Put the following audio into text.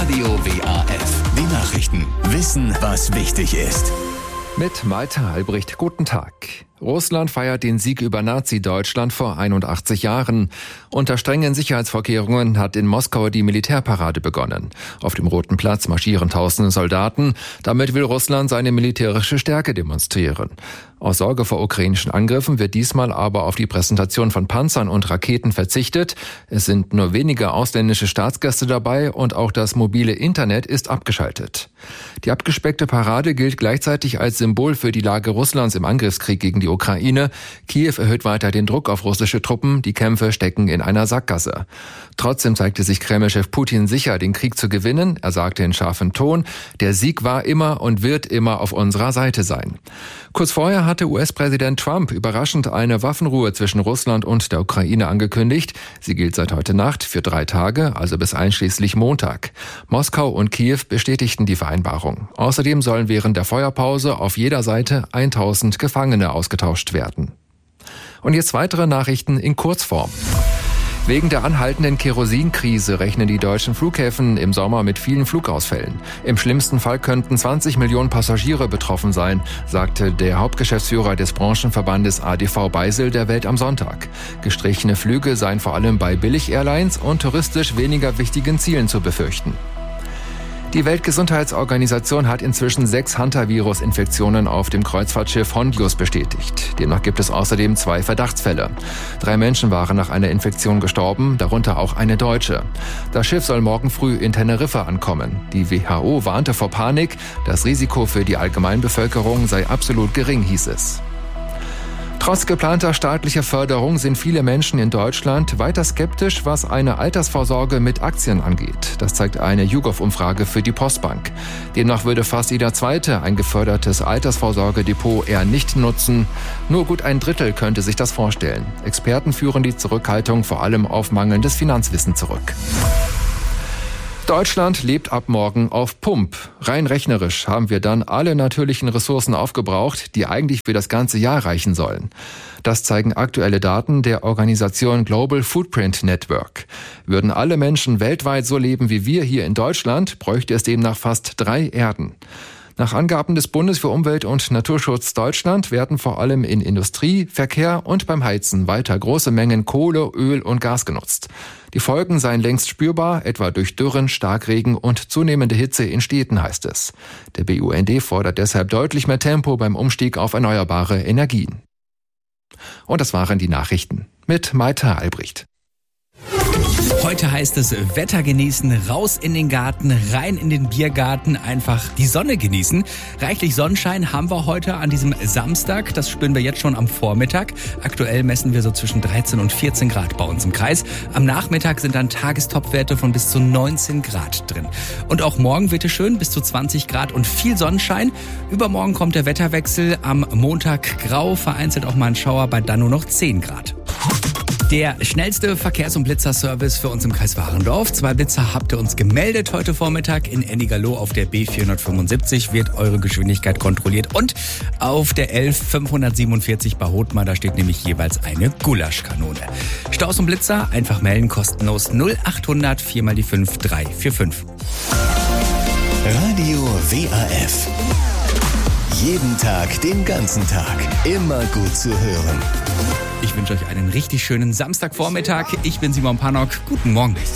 Radio WAF. Die Nachrichten. Wissen, was wichtig ist. Mit Malte Albrecht. Guten Tag. Russland feiert den Sieg über Nazi-Deutschland vor 81 Jahren. Unter strengen Sicherheitsvorkehrungen hat in Moskau die Militärparade begonnen. Auf dem Roten Platz marschieren tausende Soldaten. Damit will Russland seine militärische Stärke demonstrieren. Aus Sorge vor ukrainischen Angriffen wird diesmal aber auf die Präsentation von Panzern und Raketen verzichtet. Es sind nur wenige ausländische Staatsgäste dabei und auch das mobile Internet ist abgeschaltet. Die abgespeckte Parade gilt gleichzeitig als Symbol für die Lage Russlands im Angriffskrieg gegen die Ukraine. Kiew erhöht weiter den Druck auf russische Truppen. Die Kämpfe stecken in einer Sackgasse. Trotzdem zeigte sich Kreml-Chef Putin sicher, den Krieg zu gewinnen. Er sagte in scharfem Ton, der Sieg war immer und wird immer auf unserer Seite sein. Kurz vorher hatte US-Präsident Trump überraschend eine Waffenruhe zwischen Russland und der Ukraine angekündigt. Sie gilt seit heute Nacht für 3 Tage, also bis einschließlich Montag. Moskau und Kiew bestätigten die Vereinbarung. Außerdem sollen während der Feuerpause auf jeder Seite 1000 Gefangene ausgetauscht werden. Und jetzt weitere Nachrichten in Kurzform. Wegen der anhaltenden Kerosinkrise rechnen die deutschen Flughäfen im Sommer mit vielen Flugausfällen. Im schlimmsten Fall könnten 20 Millionen Passagiere betroffen sein, sagte der Hauptgeschäftsführer des Branchenverbandes ADV Beisel der Welt am Sonntag. Gestrichene Flüge seien vor allem bei Billig-Airlines und touristisch weniger wichtigen Zielen zu befürchten. Die Weltgesundheitsorganisation hat inzwischen 6 Hantavirus-Infektionen auf dem Kreuzfahrtschiff Hondius bestätigt. Demnach gibt es außerdem 2 Verdachtsfälle. 3 Menschen waren nach einer Infektion gestorben, darunter auch eine Deutsche. Das Schiff soll morgen früh in Teneriffa ankommen. Die WHO warnte vor Panik. Das Risiko für die Allgemeinbevölkerung sei absolut gering, hieß es. Trotz geplanter staatlicher Förderung sind viele Menschen in Deutschland weiter skeptisch, was eine Altersvorsorge mit Aktien angeht. Das zeigt eine YouGov-Umfrage für die Postbank. Demnach würde fast jeder Zweite ein gefördertes Altersvorsorgedepot eher nicht nutzen. Nur gut ein Drittel könnte sich das vorstellen. Experten führen die Zurückhaltung vor allem auf mangelndes Finanzwissen zurück. Deutschland lebt ab morgen auf Pump. Rein rechnerisch haben wir dann alle natürlichen Ressourcen aufgebraucht, die eigentlich für das ganze Jahr reichen sollen. Das zeigen aktuelle Daten der Organisation Global Footprint Network. Würden alle Menschen weltweit so leben wie wir hier in Deutschland, bräuchte es demnach fast 3 Erden. Nach Angaben des Bundes für Umwelt und Naturschutz Deutschland werden vor allem in Industrie, Verkehr und beim Heizen weiter große Mengen Kohle, Öl und Gas genutzt. Die Folgen seien längst spürbar, etwa durch Dürren, Starkregen und zunehmende Hitze in Städten, heißt es. Der BUND fordert deshalb deutlich mehr Tempo beim Umstieg auf erneuerbare Energien. Und das waren die Nachrichten mit Malte Albrecht. Heute heißt es Wetter genießen, raus in den Garten, rein in den Biergarten, einfach die Sonne genießen. Reichlich Sonnenschein haben wir heute an diesem Samstag, das spüren wir jetzt schon am Vormittag. Aktuell messen wir so zwischen 13 und 14 Grad bei uns im Kreis. Am Nachmittag sind dann Tagestopwerte von bis zu 19 Grad drin. Und auch morgen wird es schön, bis zu 20 Grad und viel Sonnenschein. Übermorgen kommt der Wetterwechsel, am Montag grau, vereinzelt auch mal ein Schauer bei dann nur noch 10 Grad. Der schnellste Verkehrs- und Blitzerservice für uns im Kreis Warendorf. 2 Blitzer habt ihr uns gemeldet heute Vormittag. In Ennigerloh auf der B475 wird eure Geschwindigkeit kontrolliert. Und auf der 11547 bei Hothmar, da steht nämlich jeweils eine Gulaschkanone. Staus und Blitzer einfach melden, kostenlos 0800 4x5 345. Radio WAF. Jeden Tag, den ganzen Tag. Immer gut zu hören. Ich wünsche euch einen richtig schönen Samstagvormittag. Ich bin Simon Pannock. Guten Morgen.